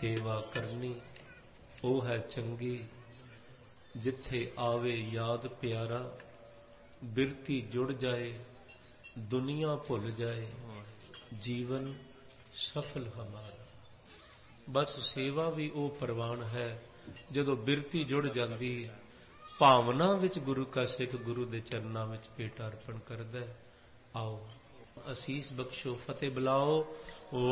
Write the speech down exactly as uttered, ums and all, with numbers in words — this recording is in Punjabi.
ਸੇਵਾ ਕਰਨੀ ਉਹ ਹੈ ਚੰਗੀ। ਜਿੱਥੇ ਆਵੇ ਯਾਦ ਪਿਆਰਾ, ਬਿਰਤੀ ਜੁੜ ਜਾਏ, ਦੁਨੀਆ ਭੁੱਲ ਜਾਏ, ਜੀਵਨ ਸਫਲ ਹਮਾਰਾ। ਬਸ ਸੇਵਾ ਵੀ ਉਹ ਪ੍ਰਵਾਨ ਹੈ ਜਦੋਂ ਬਿਰਤੀ ਜੁੜ ਜਾਂਦੀ ਹੈ, ਭਾਵਨਾ ਵਿੱਚ ਗੁਰੂ ਕਾ ਸਿੱਖ ਗੁਰੂ ਦੇ ਚਰਨਾਂ ਵਿੱਚ ਭੇਟ ਅਰਪਣ ਕਰਦਾ। ਆਓ ਅਸੀਸ ਬਖਸ਼ੋ, ਫਤਿਹ ਬੁਲਾਓ।